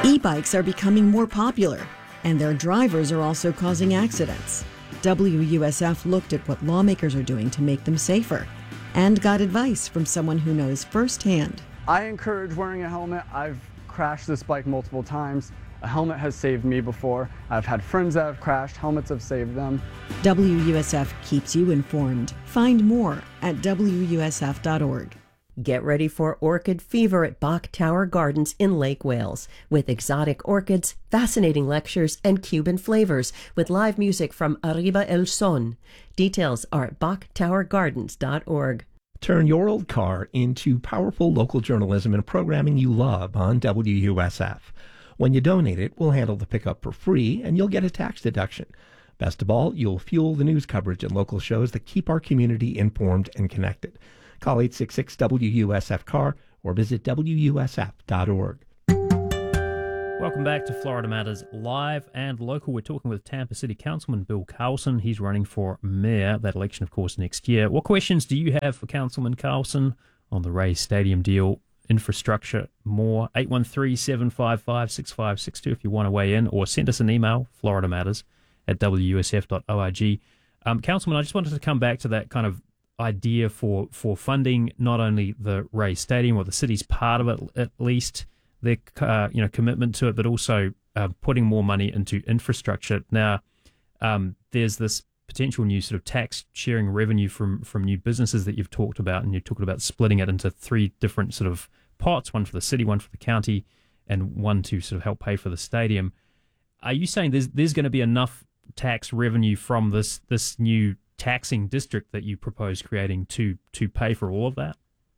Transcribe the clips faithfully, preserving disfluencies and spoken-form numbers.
E-bikes are becoming more popular, and their drivers are also causing accidents. W U S F looked at what lawmakers are doing to make them safer and got advice from someone who knows firsthand. I encourage wearing a helmet. I've crashed this bike multiple times. A helmet has saved me before. I've had friends that have crashed. Helmets have saved them. W U S F keeps you informed. Find more at W U S F dot org. Get ready for orchid fever at Bach Tower Gardens in Lake Wales with exotic orchids, fascinating lectures, and Cuban flavors with live music from Arriba El Son. Details are at bach tower gardens dot org. Turn your old car into powerful local journalism and programming you love on W U S F. When you donate it, we'll handle the pickup for free, and you'll get a tax deduction. Best of all, you'll fuel the news coverage and local shows that keep our community informed and connected. Call eight six six W U S F C A R or visit W U S F dot org. Welcome back to Florida Matters Live and Local. We're talking with Tampa City Councilman Bill Carlson. He's running for mayor, that election, of course, next year. What questions do you have for Councilman Carlson on the Rays Stadium deal, infrastructure, more? eight one three, seven five five, six five six two if you want to weigh in, or send us an email, florida matters at w u s f dot org. Um, Councilman, I just wanted to come back to that kind of idea for, for funding not only the Rays Stadium, or the city's part of it at least, their uh, you know commitment to it, but also uh, putting more money into infrastructure. Now, um, there's this potential new sort of tax sharing revenue from, from new businesses that you've talked about, and you're talking about splitting it into three different sort of pots, one for the city, one for the county, and one to sort of help pay for the stadium. Are you saying there's there's going to be enough tax revenue from this this new taxing district that you propose creating to to pay for all of that?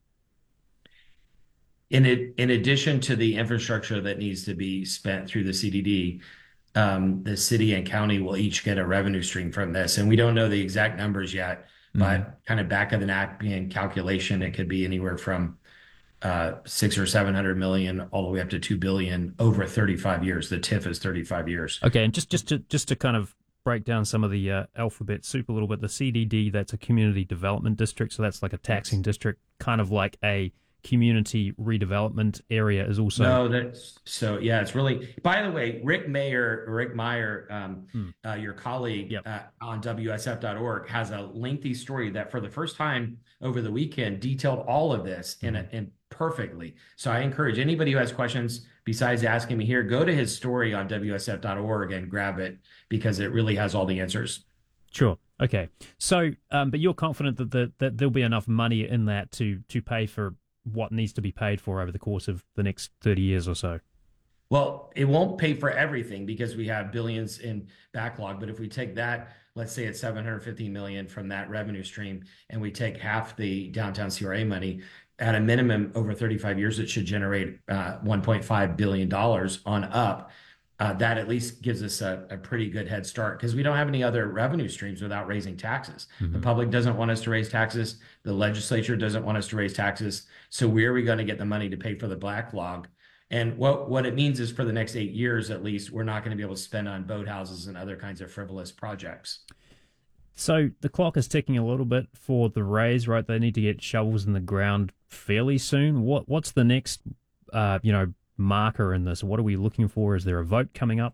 In it, in addition to the infrastructure that needs to be spent through the C D D, um, the city and county will each get a revenue stream from this. And we don't know the exact numbers yet, mm-hmm. but kind of back of the napkin calculation, it could be anywhere from uh, six or seven hundred million all the way up to two billion over thirty-five years. The T I F is thirty-five years. Okay, and just just to just to kind of break down some of the uh, alphabet soup a little bit. The C D D, that's a community development district, so that's like a taxing district, kind of like a community redevelopment area is also. No, that's so yeah, it's really. By the way, Rick Mayer, Rick Meyer, um, hmm. uh, your colleague yep. uh, on W S F dot org has a lengthy story that for the first time over the weekend detailed all of this mm-hmm. in a, in perfectly. So I encourage anybody who has questions besides asking me here, go to his story on W S F dot org and grab it, because it really has all the answers. Sure. Okay. So, um, but you're confident that the, that there'll be enough money in that to to pay for what needs to be paid for over the course of the next thirty years or so? Well, it won't pay for everything because we have billions in backlog. But if we take that, let's say it's seven hundred fifty million from that revenue stream, and we take half the downtown C R A money, at a minimum over thirty-five years, it should generate uh, one point five billion dollars on up. Uh, that at least gives us a, a pretty good head start, because we don't have any other revenue streams without raising taxes. Mm-hmm. The public doesn't want us to raise taxes. The legislature doesn't want us to raise taxes. So where are we going to get the money to pay for the backlog? And what, what it means is for the next eight years, at least, we're not going to be able to spend on boathouses and other kinds of frivolous projects. So the clock is ticking a little bit for the Rays, right? They need to get shovels in the ground fairly soon. What What's the next, uh, you know, marker in this? What are we looking for? Is there a vote coming up?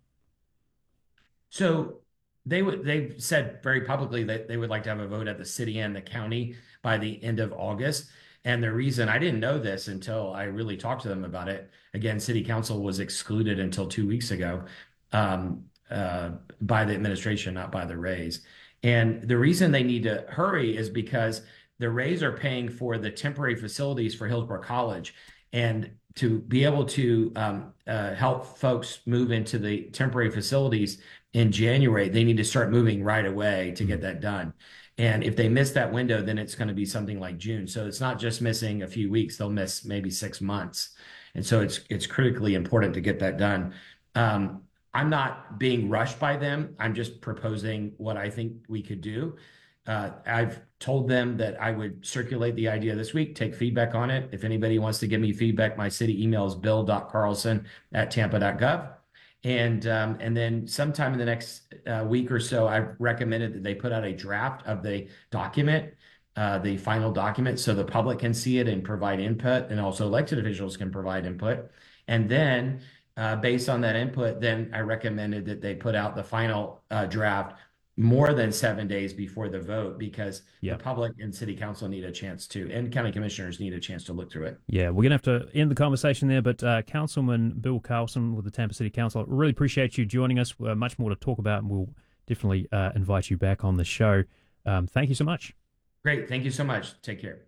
So they would they've said very publicly that they would like to have a vote at the city and the county by the end of August. And the reason, I didn't know this until I really talked to them about it. Again, city council was excluded until two weeks ago um, uh, by the administration, not by the Rays. And the reason they need to hurry is because the Rays are paying for the temporary facilities for Hillsborough College. And to be able to um, uh, help folks move into the temporary facilities in January, they need to start moving right away to get that done. And if they miss that window, then it's going to be something like June. So it's not just missing a few weeks, they'll miss maybe six months. And so it's it's critically important to get that done. Um, I'm not being rushed by them. I'm just proposing what I think we could do. Uh, I've told them that I would circulate the idea this week, take feedback on it. If anybody wants to give me feedback, my city email is bill dot carlson at tampa dot gov. And um, and then sometime in the next uh, week or so, I've recommended that they put out a draft of the document, uh, the final document, so the public can see it and provide input, and also elected officials can provide input. And then uh, based on that input, then I recommended that they put out the final uh, draft more than seven days before the vote, because Yep. the public and city council need a chance to, and county commissioners need a chance to look through it. Yeah, we're going to have to end the conversation there, but uh, Councilman Bill Carlson with the Tampa City Council, really appreciate you joining us. Uh, much more to talk about, and we'll definitely uh, invite you back on the show. Um, thank you so much. Great. Thank you so much. Take care.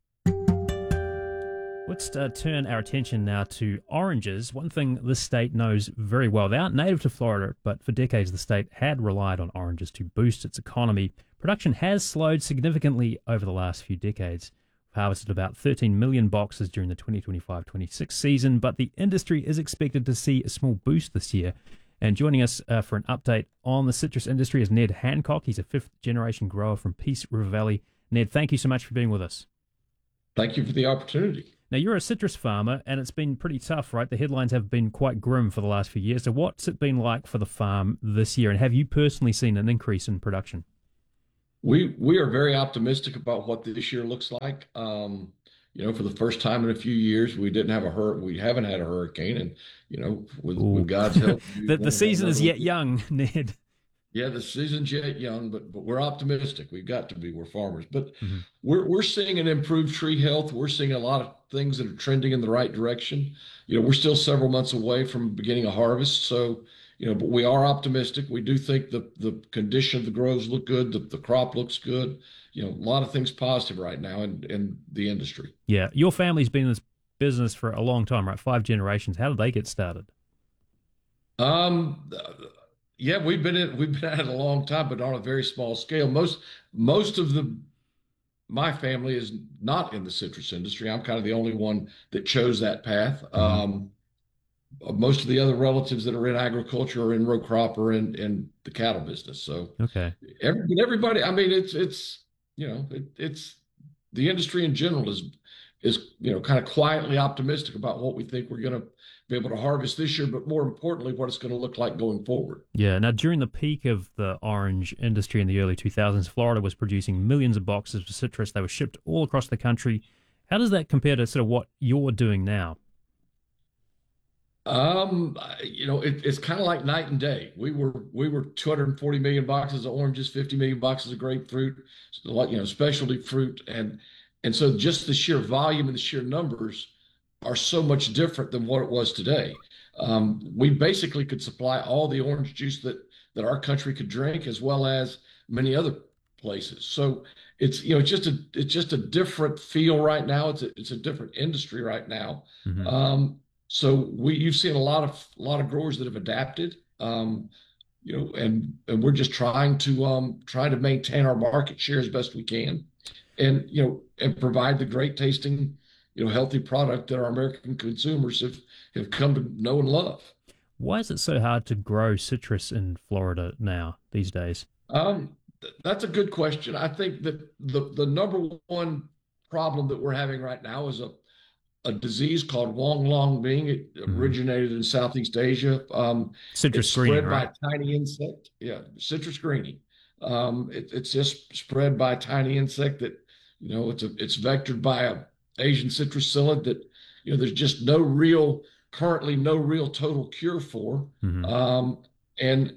Let's uh, turn our attention now to oranges. One thing this state knows very well. They aren't native to Florida, but for decades the state had relied on oranges to boost its economy. Production has slowed significantly over the last few decades. We've harvested about thirteen million boxes during the twenty twenty-five twenty-six season, but the industry is expected to see a small boost this year. And joining us uh, for an update on the citrus industry is Ned Hancock. He's a fifth-generation grower from Peace River Valley. Ned, thank you so much for being with us. Thank you for the opportunity. Now, you're a citrus farmer, and it's been pretty tough, right? The headlines have been quite grim for the last few years. So what's it been like for the farm this year, and have you personally seen an increase in production? We we are very optimistic about what this year looks like. Um, you know, for the first time in a few years, we didn't have a hur- we haven't had a hurricane, and you know, with, with God's help, the, the season is yet young, Ned. Yeah, the season's yet young, but but we're optimistic. We've got to be. We're farmers, but Mm-hmm. we're we're seeing an improved tree health. We're seeing a lot of things that are trending in the right direction. You know, we're still several months away from beginning a harvest, so you know, but we are optimistic. We do think the the condition of the groves look good. The the crop looks good. You know, a lot of things positive right now in in the industry. Yeah, your family's been in this business for a long time, right? Five generations. How did they get started? Um. Yeah, we've been in, we've been at it a long time, but on a very small scale. Most most of the my family is not in the citrus industry. I'm kind of the only one that chose that path. Um, most of the other relatives that are in agriculture are in row crop or in in the cattle business. So Okay. every, everybody, I mean, it's it's you know it, it's the industry in general is is you know kind of quietly optimistic about what we think we're going to be able to harvest this year, but more importantly, what it's going to look like going forward. Yeah. Now, during the peak of the orange industry in the early two thousands, Florida was producing millions of boxes of citrus. They were shipped all across the country. How does that compare to sort of what you're doing now? Um, you know, it, it's kind of like night and day. We were we were two hundred forty million boxes of oranges, fifty million boxes of grapefruit, like you know, specialty fruit, and and so just the sheer volume and the sheer numbers are so much different than what it was today. Um, we basically could supply all the orange juice that that our country could drink, as well as many other places. So it's you know it's just a it's just a different feel right now. It's a it's a different industry right now. Mm-hmm. Um, so we you've seen a lot of a lot of growers that have adapted. Um, you know, and and we're just trying to um, try to maintain our market share as best we can, and you know, and provide the great tasting, you know, healthy product that our American consumers have, have come to know and love. Why is it so hard to grow citrus in Florida now, these days? Um, th- that's a good question. I think that the, the number one problem that we're having right now is a, a disease called Wong Long Bing. It Mhm. originated in Southeast Asia. Um, Citrus it's greening, spread right? by a tiny insect. Yeah, citrus greening. Um, it, it's just spread by a tiny insect that, you know, it's a, it's vectored by a Asian citrus psyllid that, you know, there's just no real, currently no real total cure for. Mhm. Um, and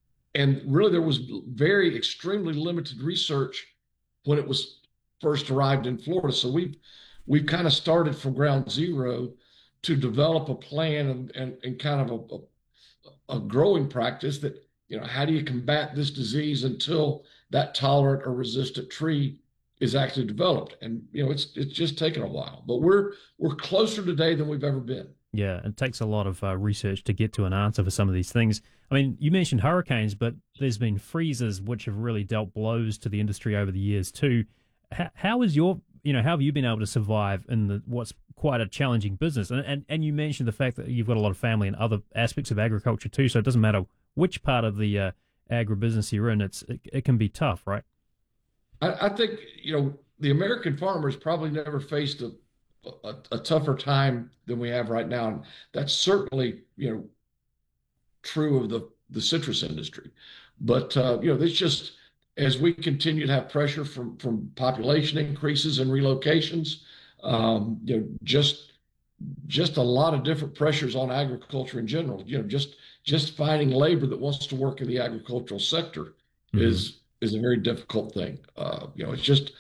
and really there was very extremely limited research when it was first arrived in Florida. So we've we've kind of started from ground zero to develop a plan and and, and kind of a, a, a growing practice that, you know, how do you combat this disease until that tolerant or resistant tree is actually developed? And you know, it's it's just taken a while, but we're we're closer today than we've ever been. Yeah, it takes a lot of uh, research to get to an answer for some of these things. I mean, you mentioned hurricanes, but there's been freezes which have really dealt blows to the industry over the years too. How, how is your, you know, how have you been able to survive in the what's quite a challenging business? And, and and you mentioned the fact that you've got a lot of family and other aspects of agriculture too, so it doesn't matter which part of the uh, agribusiness you're in, it's it, it can be tough, right? I, I think, you know, the American farmers probably never faced a, a, a tougher time than we have right now. And that's certainly, you know, true of the, the citrus industry. But, uh, you know, it's just as we continue to have pressure from, from population increases and relocations, um, you know, just just a lot of different pressures on agriculture in general. You know, just just finding labor that wants to work in the agricultural sector mm-hmm. is is a very difficult thing. Uh, you know, it's just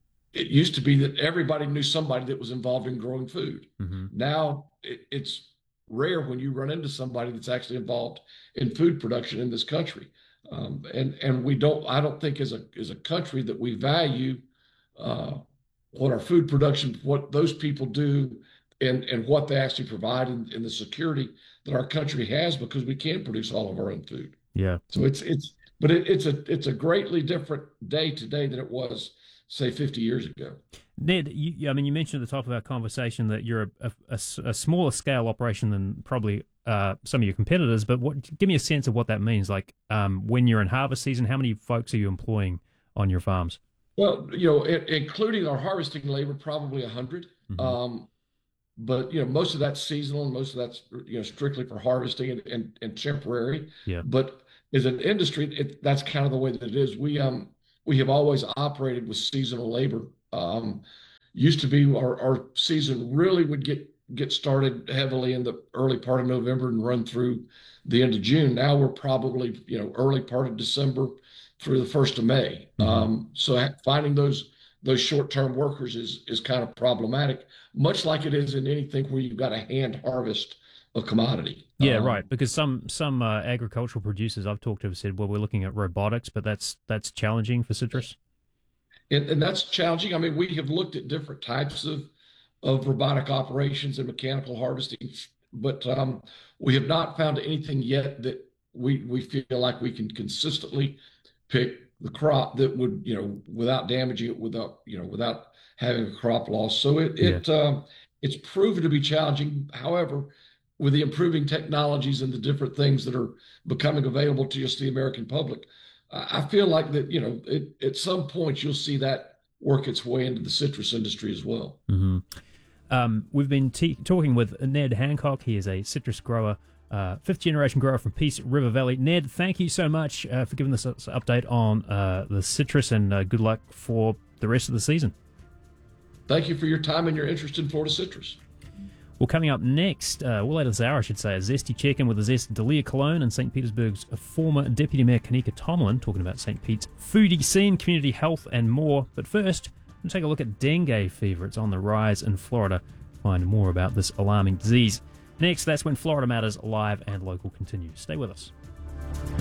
it used to be that everybody knew somebody that was involved in growing food. Mm-hmm. Now it, it's rare when you run into somebody that's actually involved in food production in this country. Um, and and we don't. I don't think as a as a country that we value uh, what our food production, what those people do, and and what they actually provide, in, in the security that our country has, because we can produce all of our own food. Yeah. So it's it's, but it, it's a it's a greatly different day today than it was, say, fifty years ago. Ned, you, I mean, you mentioned at the top of our conversation that you're a, a, a smaller scale operation than probably uh, some of your competitors, but what, give me a sense of what that means. Like um, when you're in harvest season, how many folks are you employing on your farms? Well, you know, it, including our harvesting labor, probably a hundred. Mm-hmm. Um, but, you know, most of that's seasonal and most of that's, you know, strictly for harvesting and, and, and temporary. Yeah. But as an industry, it, that's kind of the way that it is. We, um, we have always operated with seasonal labor. Um, used to be our, our season really would get, get started heavily in the early part of November and run through the end of June. Now we're probably, you know, early part of December through the first of May. Mm-hmm. Um, so finding those, those short-term workers is, is kind of problematic, much like it is in anything where you've got to hand harvest a commodity. Yeah, um, right. Because some, some uh, agricultural producers I've talked to have said, well, we're looking at robotics, but that's, that's challenging for citrus. And, and that's challenging. I mean, we have looked at different types of, of robotic operations and mechanical harvesting, but um, we have not found anything yet that we, we feel like we can consistently pick the crop that would, you know, without damaging it, without, you know, without having a crop loss. So it, yeah. it um, it's proven to be challenging. However, with the improving technologies and the different things that are becoming available to just the American public, I feel like that, you know, it, at some point you'll see that work its way into the citrus industry as well. Mm-hmm. Um, we've been t- talking with Ned Hancock. He is a citrus grower, uh, fifth generation grower from Peace River Valley. Ned, thank you so much uh, for giving us an update on uh, the citrus, and uh, good luck for the rest of the season. Thank you for your time and your interest in Florida citrus. Well, coming up next, uh, well, later this hour, I should say, a Zesty check-in with the Zest Delia Cologne and Saint Petersburg's former Deputy Mayor Kanika Tomlin, talking about Saint Pete's foodie scene, community health, and more. But first, we'll take a look at dengue fever. It's on the rise in Florida. Find more about this alarming disease. Next, that's when Florida Matters Live and Local continues. Stay with us.